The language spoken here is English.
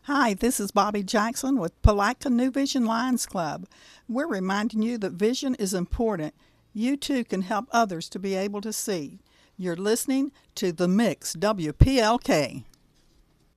Hi, this is Bobby Jackson with Palatka New Vision Lions Club. We're reminding you that vision is important. You too can help others to be able to see. You're listening to The Mix, WPLK.